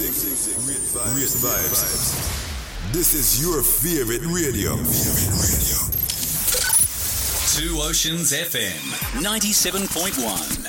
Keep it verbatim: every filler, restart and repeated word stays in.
music, great vibes. This is your favorite radio. Two Oceans F M, ninety-seven point one.